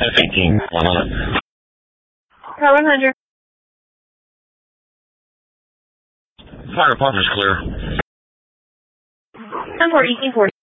F-18, 100. Car 100. Fire department's clear. 10-4, 18-4.